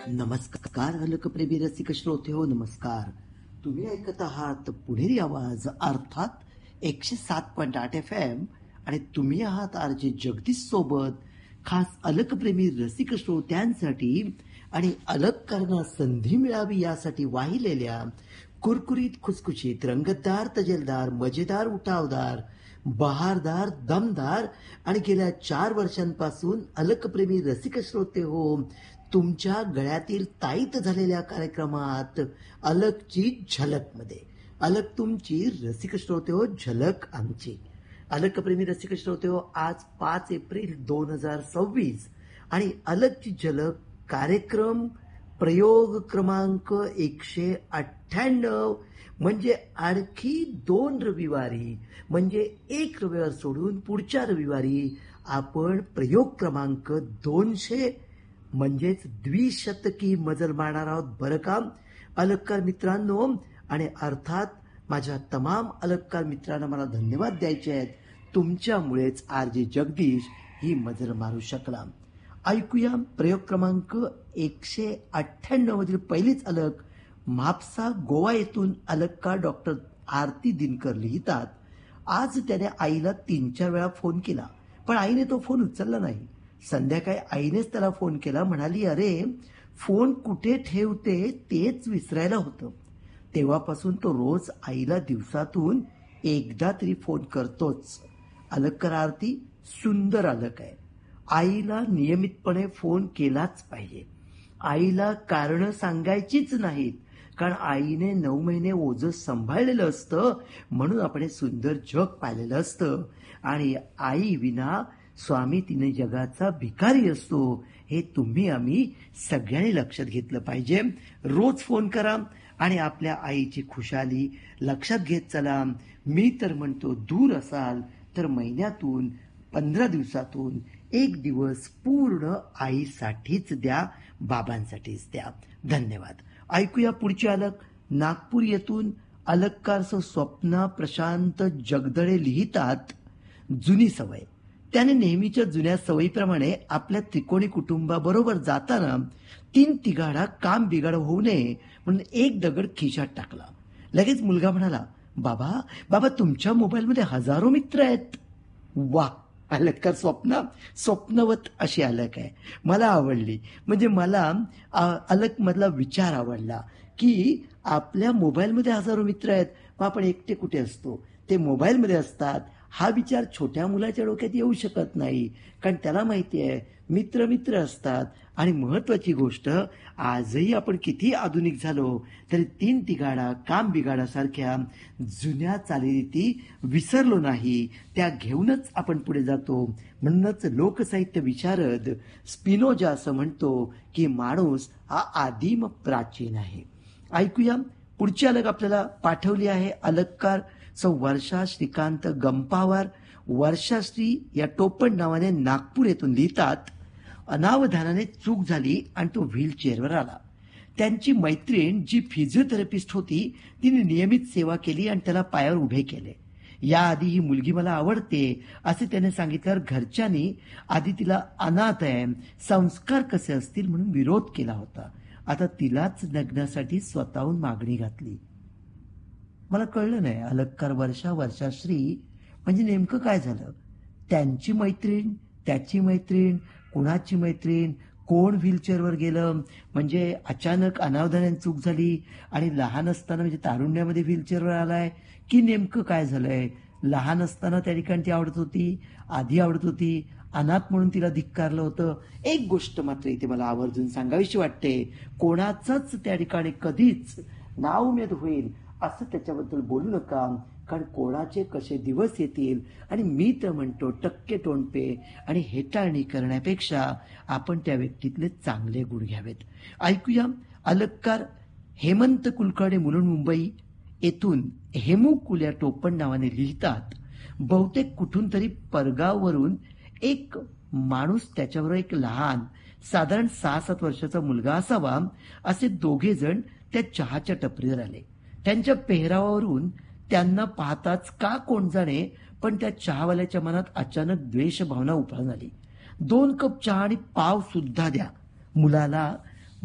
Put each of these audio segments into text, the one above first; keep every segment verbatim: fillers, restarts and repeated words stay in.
नमस्कार लोकप्रेमी रसिक श्रोते हो, नमस्कार. तुम्ही ऐकत आहात पुणेरी आवाज अर्थात एकशे सात पॉईंट आठ एफ एम आणि तुम्ही आहात आर जे जगदीश सोबत. खास अलकप्रेमी रसिक श्रोत्यांसाठी आणि अलककरना संधी मिळावी यासाठी वाहिलेल्या कुरकुरीत खुसखुशीत रंगतदार तजेलदार मजेदार उठावदार बहारदार दमदार आणि गेल्या चार वर्षांपासून अलकप्रेमी रसिक श्रोते हो तुमच्या गळ्यातील ताईत झालेल्या कार्यक्रमात अलकची झलकमध्ये अलक तुमची रसिक श्रोते हो, झलक आमची. अलकप्रेमी रसिक श्रोते हो, आज पाच एप्रिल दोन हजार सव्वीस आणि अलकची झलक कार्यक्रम प्रयोग क्रमांक एकशे अठ्ठ्याण्णव. म्हणजे आणखी दोन रविवारी म्हणजे एक रविवार सोडून पुढच्या रविवारी आपण प्रयोग क्रमांक दोनशे म्हणजेच द्विशतकी मजल मारणार आहोत बरं का अलककार मित्रांनो. आणि अर्थात माझ्या तमाम अलककार मित्रांना मला धन्यवाद द्यायचे आहेत. तुमच्यामुळेच आर जे जगदीश ही मजल मारू शकला. ऐकूया प्रयोग क्रमांक एकशे अठ्ठ्याण्णव मधील पहिलीच अलक. म्हापसा गोवा येथून अलककार डॉक्टर आरती दिनकर लिहितात, आज त्याने आईला तीन चार वेळा फोन केला पण आईने तो फोन उचलला नाही. संध्याकाळी आईनेच त्याला फोन केला, म्हणाली अरे फोन कुठे ठेवते तेच विसरायला होतं. तेव्हापासून तो रोज आईला दिवसातून एकदा तरी फोन करतोच. अलककार आरती सुंदर अलक आहे. आईला नियमितपणे फोन केलाच पाहिजे. आईला कारण सांगायचीच नाहीत, कारण आईने नऊ महिने ओझं सांभाळलेलं असतं म्हणून आपण हे सुंदर जग पाहिलेलं असतं. आणि आई विना स्वामी तिने जगाचा भिकारी असतो हे तुम्ही आम्ही सगळ्यांनी लक्षात घेतलं पाहिजे. रोज फोन करा आणि आपल्या आईची खुशाली लक्षात घेत चला. मी तर म्हणतो दूर असाल तर महिन्यातून पंधरा दिवसातून एक दिवस पूर्ण आईसाठीच द्या, बाबांसाठीच द्या. धन्यवाद. ऐकूया पुढची अलक. नागपूर येथून अलककार स्वप्ना प्रशांत जगदळे लिहितात, जुनी सवय. त्याने नेहमीच्या जुन्या सवयीप्रमाणे आपल्या त्रिकोणी कुटुंबाबरोबर जाताना तीन तिघाडा काम बिघाड होऊ नये म्हणून एक दगड खिशात टाकला. लगेच मुलगा म्हणाला, बाबा बाबा तुमच्या मोबाईलमध्ये हजारो मित्र आहेत. वा, अलककार स्वप्ना स्वप्नवत अशी अलक आहे. मला आवडली. म्हणजे मला अलक मधला विचार आवडला की आपल्या मोबाईलमध्ये हजारो मित्र आहेत मग आपण एकटे कुठे असतो, ते मोबाईलमध्ये असतात. हा विचार छोट्या मुलाच्या डोक्यात येऊ शकत नाही, कारण त्याला माहिती आहे मित्र मित्र असतात. आणि महत्वाची गोष्ट, आजही आपण किती आधुनिक झालो तरी तीन तिघाडा काम बिघाडासारख्या जुन्या चालीरीती विसरलो नाही, त्या घेऊनच आपण पुढे जातो. म्हणूनच लोकसाहित्य विशारद स्पिनोजा असं म्हणतो की माणूस हा आदिम प्राचीन आहे. ऐकूया पुढची अलक. आपल्याला पाठवली आहे अलककार सौ वर्षा श्रीकांत गंपावार. वर्षाश्री या टोपण नावाने नागपूर येथून लिहितात, अनावधानाने चूक झाली आणि तो व्हीलचेअरवर आला. त्यांची मैत्रीण जी फिजिओथेरपिस्ट होती तिने नियमित सेवा केली आणि त्याला पायावर उभे केले. याआधी ही मुलगी मला आवडते असे त्याने सांगितल्यावर घरच्यांनी आधी तिला अनाथ आहे, संस्कार कसे असतील म्हणून विरोध केला होता. आता तिलाच लग्नासाठी स्वतःहून मागणी घातली. मला कळलं नाही अलककार वर्षा वर्षाश्री म्हणजे नेमकं काय झालं. त्यांची मैत्रीण, त्याची मैत्रीण, कुणाची मैत्रीण, कोण व्हीलचेअरवर गेलं, म्हणजे अचानक अनावधानाने चूक झाली आणि लहान असताना म्हणजे तारुण्यामध्ये व्हीलचेअरवर आलाय, की नेमकं काय झालंय. लहान असताना त्या ठिकाणी ती आवडत होती, आधी आवडत होती, अनाथ म्हणून तिला धिक्कारलं होतं. एक गोष्ट मात्र इथे मला आवर्जून सांगावीशी वाटते, कोणाचंच त्या ठिकाणी कधीच नाउमेद होईल असं त्याच्याबद्दल बोलू नका, कारण कोणाचे कसे दिवस येतील. आणि मी तर म्हणतो टक्के टोणपे आणि हेटाळणी करण्यापेक्षा आपण त्या व्यक्तीतले चांगले गुण घ्यावेत. ऐकूया अलककार हेमंत कुलकर्णी मुलुंड मुंबई येथून हेमू कुल या टोपण नावाने लिहितात, बहुतेक कुठून तरी परगाववरून एक माणूस, त्याच्यावर एक लहान साधारण सहा सात वर्षाचा मुलगा असावा, असे दोघे जण त्या चहाच्या टपरीवर आले. त्यांच्या पेहरावावरून त्यांना पाहताच का कोण जाणे पण त्या चहावाल्याच्या मनात अचानक द्वेष भावना उफाळून आली. दोन कप चहा आणि पाव सुद्धा द्या. मुलाला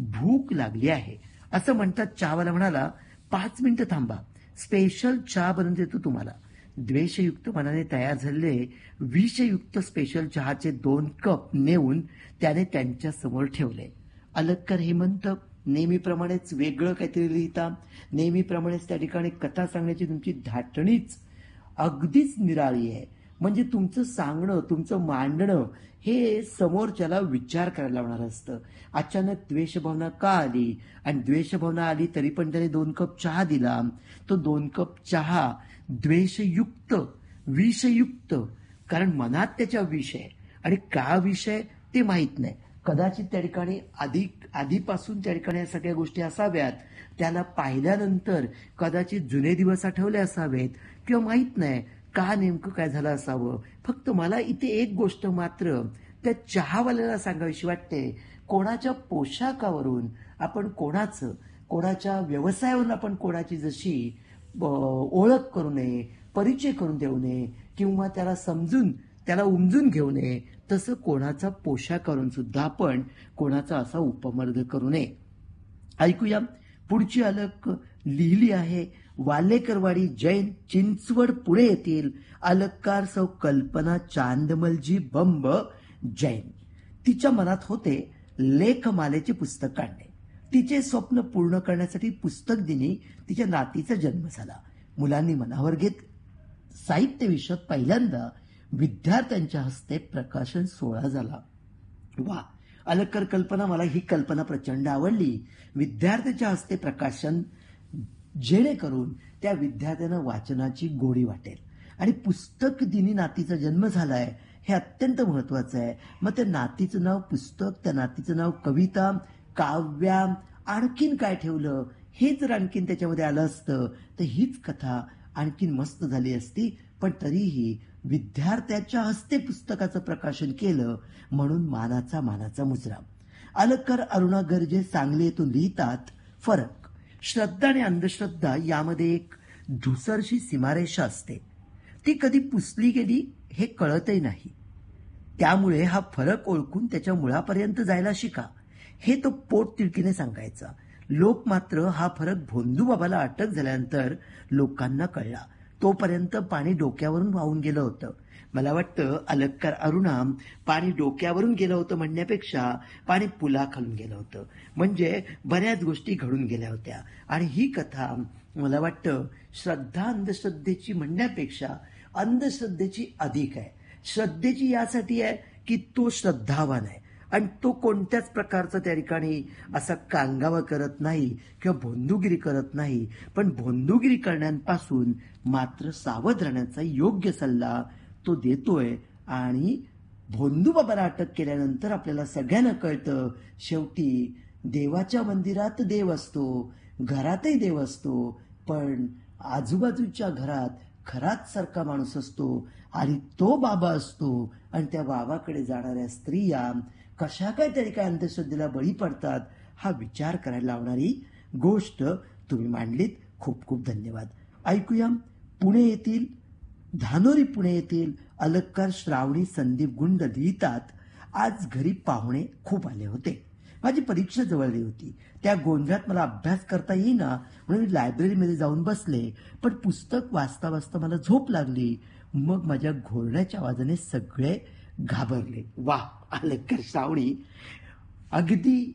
भूक लागली आहे. असं म्हणतात चहावाला म्हणाला, पाच मिनिटं थांबा, स्पेशल चहा बनवून देतो तुम्हाला. द्वेषयुक्त मनाने तयार झालेले विषयुक्त स्पेशल चहाचे दोन कप नेऊन त्याने त्यांच्या समोर ठेवले. अलक्कर हेमंत, नेहमीप्रमाणेच वेगळं काहीतरी लिहिता, नेहमीप्रमाणेच त्या ठिकाणी कथा सांगण्याची तुमची धाटणीच अगदीच निराळी आहे. म्हणजे तुमचं सांगणं, तुमचं मांडणं हे समोरच्याला विचार करायला लावणार असतं. अचानक द्वेषभावना का आली, आणि द्वेषभावना आली तरी पण त्याने दोन कप चहा दिला. तो दोन कप चहा द्वेषयुक्त, विषयुक्त, कारण मनात त्याच्या विष आहे आणि का विषय ते माहीत नाही. कदाचित त्या ठिकाणी आधी आधीपासून त्या ठिकाणी या सगळ्या गोष्टी असाव्यात. त्याला पाहिल्यानंतर कदाचित जुने दिवस आठवले असावेत किंवा माहीत नाही का नेमकं काय झालं असावं. फक्त मला इथे एक गोष्ट मात्र त्या चहावाल्याला सांगावीशी वाटते. कोणाच्या पोशाखावरून आपण कोणाचं, कोणाच्या व्यवसायावरून आपण कोणाची जशी ओळख करू नये, परिचय करून देऊ नये किंवा त्याला समजून त्याला उमजून घेऊ नये, तसं कोणाचा पोशाख करून सुद्धा आपण कोणाचा असा उपमर्द करू नये. ऐकूया पुढची अलक लिहिली आहे वालेकरवाडी जैन, चिंचवड, पुणे येथील अलक्कार सौ कल्पना चांदमलजी बंब जैन. तिच्या मनात होते लेखमालेचे पुस्तक काढणे. तिचे स्वप्न पूर्ण करण्यासाठी पुस्तक दिनी तिच्या नातीचा जन्म झाला. मुलांनी मनावर घेत साहित्य विषयात पहिल्यांदा विद्यार्थ्यांच्या हस्ते प्रकाशन सोहळा झाला. वा, अलक्कर कल्पना, मला ही कल्पना प्रचंड आवडली. विद्यार्थ्यांच्या हस्ते प्रकाशन, जेणेकरून त्या विद्यार्थ्यांना वाचनाची गोडी वाटेल. आणि पुस्तक दिनी नातीचा जन्म झालाय हे अत्यंत महत्वाचं आहे. मग त्या नातीचं नाव पुस्तक, त्या नातीचं नाव कविता, काव्या, आणखीन काय ठेवलं हे जर आणखीन त्याच्यामध्ये आलं असतं तर हीच कथा आणखीन मस्त झाली असती. पण तरीही विद्यार्थ्याच्या हस्ते पुस्तकाचं प्रकाशन केलं म्हणून मानाचा मानाचा मुजरा. अलक्कर अरुणा गर्जे सांगली येथून लिहितात, फरक, श्रद्धा आणि अंधश्रद्धा यामध्ये एक धुसरशी सीमारेषा असते. ती कधी पुसली गेली हे कळतही नाही. त्यामुळे हा फरक ओळखून त्याच्या मुळापर्यंत जायला शिका, हे तो पोट तिडकीने सांगायचा. लोक मात्र हा फरक भोंदूबाबाला अटक झाल्यानंतर लोकांना कळला. तोपर्यंत पाणी डोक्यावरून वाहून गेलं होतं. मला वाटतं अलक्कर अरुणा पाणी डोक्यावरून गेलं होतं म्हणण्यापेक्षा पाणी पुलाखालून गेलं होतं. म्हणजे बऱ्याच गोष्टी घडून गेल्या होत्या. आणि ही कथा मला वाटतं श्रद्धा अंधश्रद्धेची म्हणण्यापेक्षा अंधश्रद्धेची अधिक आहे. श्रद्धेची यासाठी आहे की तो श्रद्धावान आहे आणि तो कोणत्याच प्रकारचं त्या ठिकाणी असा कांगावा करत नाही किंवा भोंदूगिरी करत नाही. पण भोंदूगिरी करण्यापासून मात्र सावध राहण्याचा योग्य सल्ला तो देतोय. आणि भोंदूबाबाला अटक केल्यानंतर आपल्याला सगळ्यांना कळतं शेवटी देवाच्या मंदिरात देव असतो, घरातही देव असतो, पण आजूबाजूच्या घरात घरात सारखा माणूस असतो आणि तो बाबा असतो. आणि त्या बाबाकडे जाणाऱ्या स्त्रिया कशा काय तरी काय अंधश्रद्धेला बळी पडतात हा विचार करायला लावणारी गोष्ट तुम्ही मांडलीत. खूप खूप धन्यवाद. ऐकूया पुणे येथील धानोरी पुणे येथील अलक्कार श्रावणी संदीप गुंड लिहितात, आज घरी पाहुणे खूप आले होते. माझी परीक्षा जवळली होती. त्या गोंधळात मला अभ्यास करता येईना म्हणून मी लायब्ररीमध्ये जाऊन बसले. पण पुस्तक वाचता वाचता मला झोप लागली. मग माझ्या घोरण्याच्या आवाजाने सगळे घाबरले. वा, अलक्कार श्रावणी, अगदी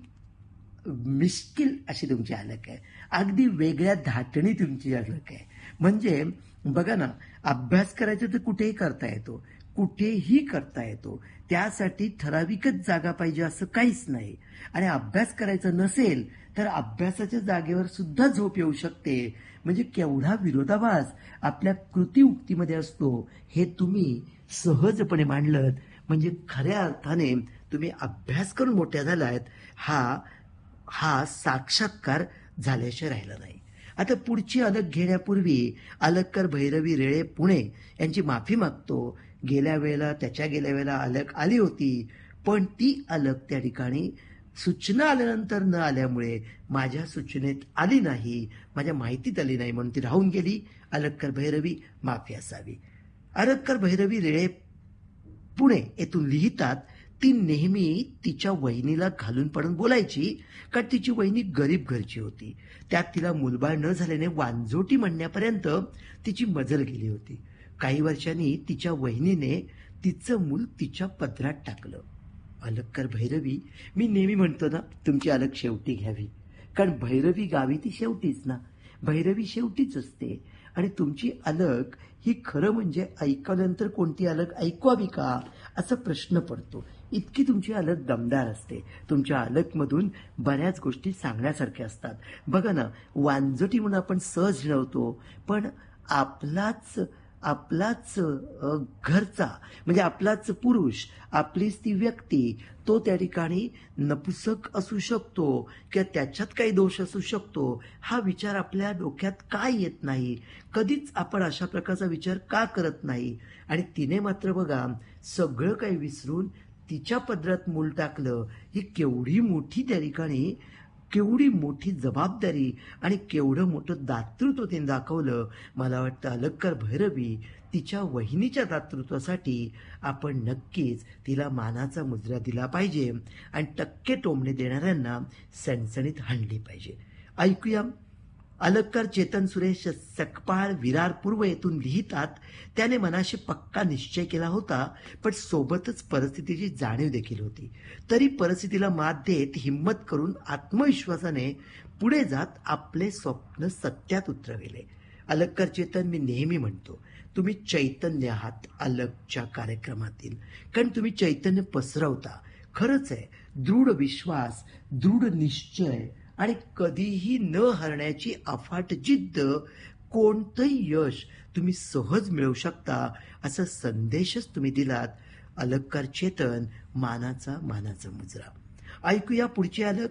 मिश्किल अशी तुमची अलक आहे. अगदी वेगळ्या धाटणी तुमची अलक आहे. म्हणजे बघा ना, अभ्यास करायचा तर कुठेही करता येतो, कुठेही करता येतो. त्यासाठी ठराविकच जागा पाहिजे असं काहीच नाही. आणि अभ्यास करायचा नसेल तर अभ्यासाच्या जागेवर सुद्धा झोप येऊ शकते. म्हणजे केवढा विरोधाभास आपल्या कृतीउक्तीमध्ये असतो हे तुम्ही सहजपणे मांडलं. म्हणजे खऱ्या अर्थाने तुम्ही अभ्यास करून मोठ्या झालात हा हा साक्षात्कार झाल्याशिवाय राहिला नाही. आता पुढची अलक घेण्यापूर्वी अलक्कर भैरवी रेळे पुणे यांची माफी मागतो. गेल्या वेळेला त्याच्या गेल्या वेळेला अलक आली होती, पण ती अलक त्या ठिकाणी सूचना आल्यानंतर न आल्यामुळे माझ्या सूचनेत आली नाही, माझ्या माहितीत आली नाही, म्हणून ती राहून गेली. अलक्कर भैरवी माफी असावी. अलक्कर भैरवी रेळे पुणे येथून लिहितात, ती नेहमी तिच्या वहिनीला घालून पडून बोलायची, कारण तिची वहिनी गरीब घरची होती. त्यात तिला मुलबाळ न झाल्याने वांजोटी म्हणण्यापर्यंत तिची मजल गेली होती. काही वर्षांनी तिच्या वहिनीने तिचं मूल तिच्या पदरात टाकलं. अलगकर भैरवी, मी नेहमी म्हणतो ना, तुमची अलग शेवटी घ्यावी, कारण भैरवी गावी ती शेवटीच ना, भैरवी शेवटीच असते. आणि तुमची अलग ही खरं म्हणजे ऐकल्यानंतर कोणती अलग ऐकवावी का असा प्रश्न पडतो. इतकी तुमची अलग दमदार असते. तुमच्या अलगमधून बऱ्याच गोष्टी सांगण्यासारख्या असतात. बघा ना, वांजटी म्हणून आपण सहज हिणवतो, पण आपलाच आपलाच घरचा म्हणजे आपलाच पुरुष, आपलीच ती व्यक्ती, तो त्या ठिकाणी नपुसक असू शकतो किंवा त्याच्यात काही दोष असू शकतो. हा विचार आपल्या डोक्यात का येत नाही? कधीच आपण अशा प्रकारचा विचार का करत नाही? आणि तिने मात्र बघा सगळं काही विसरून तिच्या पदरात मूल टाकलं. ही केवढी मोठी त्या ठिकाणी केवढी मोठी जबाबदारी आणि केवढं मोठं दातृत्व तिने दाखवलं. मला वाटतं अलगकर भैरवी तिच्या वहिनीच्या दातृत्वासाठी आपण नक्कीच तिला मानाचा मुजरा दिला पाहिजे आणि टक्के टोमणे देणाऱ्यांना सणसणीत हाणली पाहिजे. ऐकूया अलगकर चेतन सुरेश सकपाळ विरार पूर्व येथून लिहितात. त्याने मनाशी पक्का निश्चय केला होता, पण सोबतच परिस्थितीची जाणीव देखील होती. तरी परिस्थितीला मात देत हिंमत करून आत्मविश्वासाने पुढे जात आपले स्वप्न सत्यात उतरविले. अलगकर चेतन, मी नेहमी म्हणतो तुम्ही चैतन्य आहात अलगच्या कार्यक्रमातील, कारण तुम्ही चैतन्य पसरवता. खरंच आहे, दृढ विश्वास, दृढ निश्चय आणि कधीही न हरण्याची अफाट जिद्द, कोणतंही यश तुम्ही सहज मिळवू शकता असा संदेशच तुम्ही दिलात. अलगकर चेतन, मानाचा मानाचा मुजरा. ऐकूया पुढची अलग.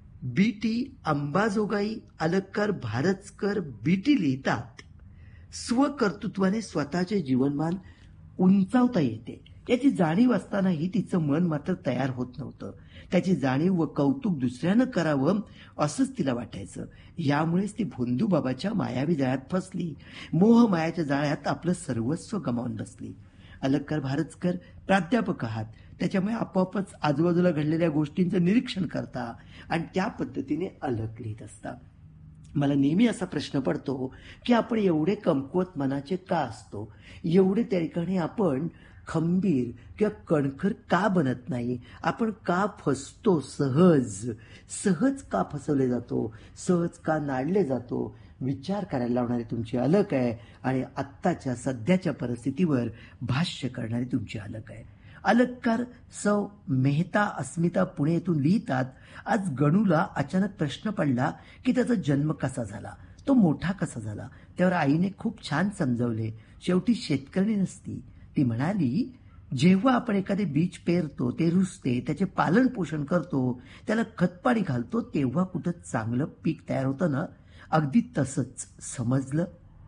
बी टी अंबाजोगाई अलगकर भारतकर बी टी लिहितात, स्वकर्तृत्वाने स्वतःचे जीवनमान उंचावता येते याची जाणीव असतानाही तिचं मन मात्र तयार होत नव्हतं. त्याची जाणीव व कौतुक दुसऱ्यानं करावं असंच तिला वाटायचं. यामुळेच ती भोंदूबाबाच्या मायावी जाळ्यात फसली, मोहमायाच्या जाळ्यात आपलं सर्वस्व गमावून बसली. अलगकर भारतकर प्राध्यापक आहात, त्याच्यामुळे आपोआपच आजूबाजूला घडलेल्या गोष्टींचं निरीक्षण करता आणि त्या पद्धतीने अलग लिहित असता. मला नेहमी असा प्रश्न पडतो की आपण एवढे कमकुवत मनाचे का असतो? एवढे त्या ठिकाणी आपण खंबीर किंवा कणखर का बनत नाही? आपण का फसतो? सहज सहज का फसवले जातो? सहज का नाडले जातो? विचार करायला लावणारी तुमची अलग आहे आणि आत्ताच्या सध्याच्या परिस्थितीवर भाष्य करणारी तुमची अलग आहे. अलगकार सौ मेहता अस्मिता पुणे येथून लिहितात, आज गणूला अचानक प्रश्न पडला की त्याचा जन्म कसा झाला, तो मोठा कसा झाला. त्यावर आईने खूप छान समजावले. शेवटी शेतकरी नसती. ती म्हणाली, जेव्हा आपण एखादे बीज पेरतो, ते रुजते, त्याचे पालन पोषण करतो, त्याला खतपाणी घालतो, तेव्हा कुठं चांगलं पीक तयार होतं ना. अगदी तसंच. समजलं?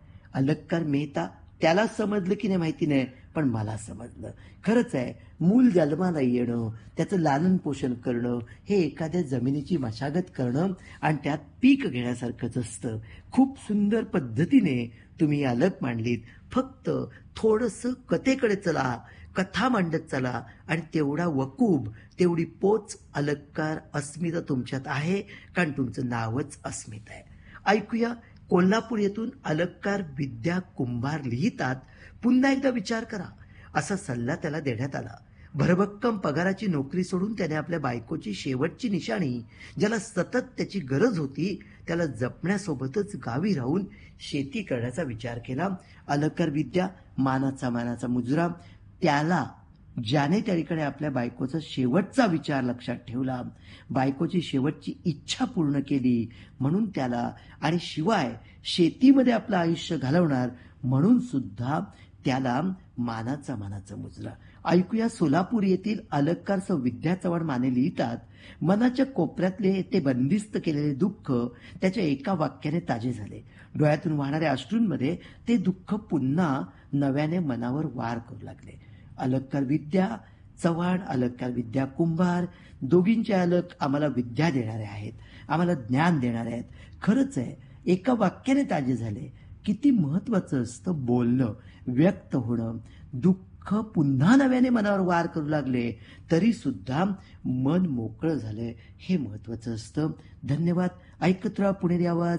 अलगकार मेहता, त्याला समजलं की नाही माहिती नाही, पण मला समजलं. खरंच आहे, मूल जन्माला येणं, त्याचं लालन पोषण करणं हे एखाद्या जमिनीची मशागत करणं आणि त्यात पीक घेण्यासारखंच असतं. खूप सुंदर पद्धतीने तुम्ही अलग मांडलीत. फक्त थोडंसं कथेकडे चला, कथा मांडत चला आणि तेवढा वकूब, तेवढी पोच अलगकार अस्मिता तुमच्यात आहे, कारण तुमचं नावच अस्मिता आहे. ऐकूया कोल्हापूर येथून अलगकार विद्या कुंभार लिहितात, पुन्हा एकदा विचार करा असा सल्ला त्याला देण्यात आला. भरभक्कम पगाराची नोकरी सोडून त्याने आपल्या बायकोची शेवटची निशाणी, ज्याला सतत त्याची गरज होती, त्याला जपण्यासोबतच गावी राहून शेती करण्याचा विचार केला. अलगकार विद्या, मानाचा मानाचा मुजरा. त्याला ज्याने त्या ठिकाणी आपल्या बायकोचा शेवटचा विचार लक्षात ठेवला, बायकोची शेवटची इच्छा पूर्ण केली म्हणून त्याला, आणि शिवाय शेतीमध्ये आपलं आयुष्य घालवणार म्हणून सुद्धा त्याला मानाचा मानाचा मुजरा. ऐकूया सोलापूर येथील अलगकार सौ विद्या चव्हाण माने लिहितात, मनाच्या कोपऱ्यातले ते बंदिस्त केलेले दुःख त्याच्या एका वाक्याने ताजे झाले. डोळ्यातून वाहणाऱ्या अश्रूंमध्ये ते दुःख पुन्हा नव्याने मनावर वार करू लागले. अलगकार विद्या चव्हाण, अलगकार विद्या कुंभार, दोघींचे अलग आम्हाला विद्या देणारे आहेत, आम्हाला ज्ञान देणारे आहेत. खरंच आहे, एका वाक्याने ताजे झाले. किती महत्वाचं असतं बोलणं, व्यक्त होणं. दुःख दुःख पुन्हा नव्याने मनावर वार करू लागले तरी सुद्धा मन मोकळं झालंय हे महत्वाचं असतं. धन्यवाद. ऐकत राहा पुणेरी आवाज.